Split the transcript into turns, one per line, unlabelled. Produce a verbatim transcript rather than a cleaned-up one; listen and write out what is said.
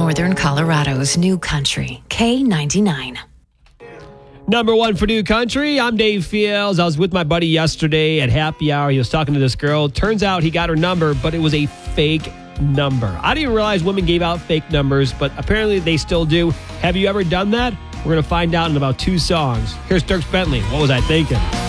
Northern Colorado's new country, K ninety-nine.
Number one for New Country. I'm Dave Fields. I was with my buddy yesterday at happy hour. He was talking to this girl. Turns out he got her number, but it was a fake number. I didn't realize women gave out fake numbers, but apparently they still do. Have you ever done that? We're going to find out in about two songs. Here's Dierks Bentley. What was I thinking?